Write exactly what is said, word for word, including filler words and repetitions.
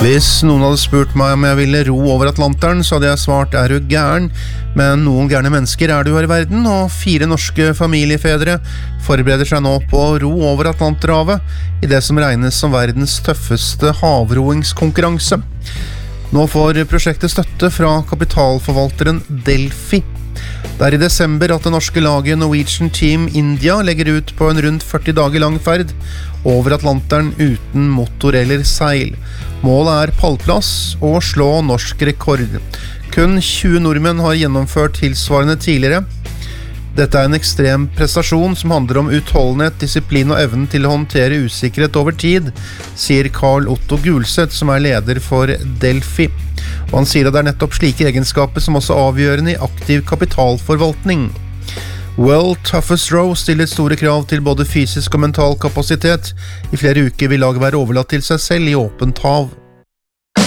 Hvis noen hadde spurt meg om jeg ville ro over Atlanteren, så hadde jeg svart, er du gæren? Men noen gærne mennesker er det jo her i verden, og fire norske familiefedre forbereder seg nå på å ro over Atlanterhavet i det som regnes som verdens tøffeste havroingskonkurranse. Nå får prosjektet støtte fra kapitalforvalteren Delphi. Det er i desember at det norske laget Norwegian Team India legger ut på en rundt førti dager lang ferd over Atlanteren uten motor eller seil. Målet er pallplass og slå norsk rekord. Kun tjue nordmenn har gjennomført tilsvarende tidligere. Dette er en ekstrem prestasjon som handler om utholdenhet, disiplin og evnen til å håndtere usikkerhet over tid, sier Karl Otto Gulset, som er leder for Delphi. Og han sier at det er nettopp slike egenskaper som også er avgjørende i aktiv kapitalforvaltning. World Toughest Row stiller store krav til både fysisk og mental kapasitet. I flere uker vil laget være overlatt til seg selv i åpent hav.